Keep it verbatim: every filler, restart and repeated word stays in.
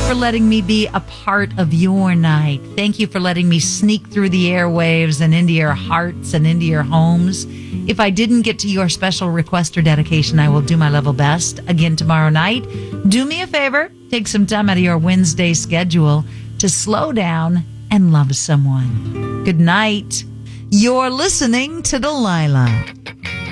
for letting me be a part of your night. Thank you for letting me sneak through the airwaves and into your hearts and into your homes. If I didn't get to your special request or dedication, I will do my level best again tomorrow night. Do me a favor, take some time out of your Wednesday schedule to slow down and love someone. Good night. You're listening to Delilah.